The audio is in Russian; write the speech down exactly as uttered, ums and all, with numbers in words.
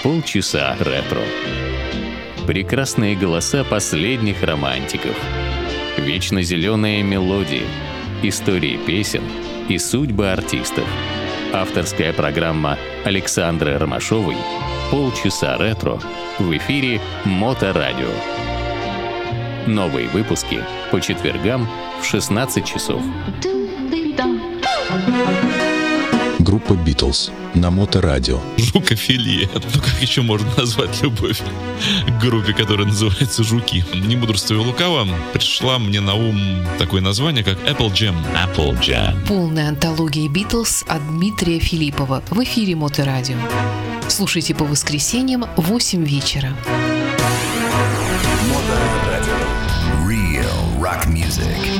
Полчаса ретро. Прекрасные голоса последних романтиков. Вечно зеленые мелодии. Истории песен и судьбы артистов. Авторская программа Александры Ромашовой «Полчаса ретро» в эфире Моторадио. Новые выпуски по четвергам в шестнадцать часов. Группа «Битлз» на Моторадио. Жукофилия. Ну как еще можно назвать любовь к группе, которая называется «Жуки»? Не мудрствуя лукаво, пришла мне на ум такое название, как Apple Jam. Apple Jam. Полная антология «Битлз» от Дмитрия Филиппова в эфире Моторадио. Слушайте по воскресеньям в восемь вечера. Моторадио. Real rock music.